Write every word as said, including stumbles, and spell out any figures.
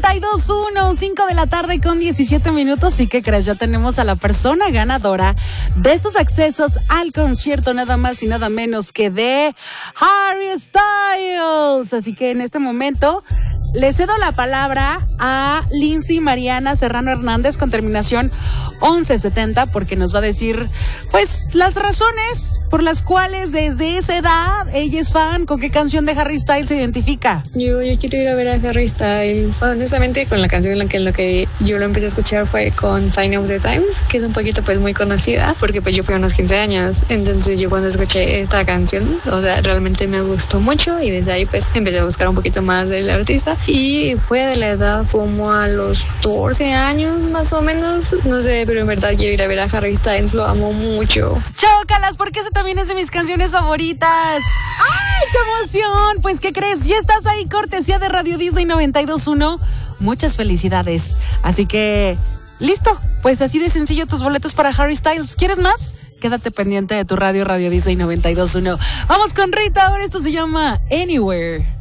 noventa y dos punto uno, cinco de la tarde con diecisiete minutos. ¿Y qué crees? Ya tenemos a la persona ganadora de estos accesos al concierto, nada más y nada menos que de Harry Styles. Así que en este momento le cedo la palabra a Lindsay Mariana Serrano Hernández con terminación once setenta, porque nos va a decir, pues, las razones por las cuales desde esa edad ella es fan, con qué canción de Harry Styles se identifica. Yo, yo quiero ir a ver a Harry Styles. Honestamente, con la canción en la que, en lo que yo lo empecé a escuchar fue con Sign of the Times, que es un poquito pues muy conocida, porque pues yo fui a unos quince años. Entonces yo cuando escuché esta canción, o sea, realmente me gustó mucho y desde ahí pues empecé a buscar un poquito más del artista. Y fue de la edad como a los doce años más o menos, no sé, pero en verdad quiero ir a ver a Harry Styles, lo amo mucho. Chócalas, porque esa también es de mis canciones favoritas. ¡Ay, qué emoción! Pues, ¿qué crees? Ya estás ahí, cortesía de Radio Disney noventa y dos punto uno. Muchas felicidades. Así que, listo. Pues así de sencillo tus boletos para Harry Styles. ¿Quieres más? Quédate pendiente de tu radio, Radio Disney noventa y dos punto uno. Vamos con Rita, ahora esto se llama Anywhere.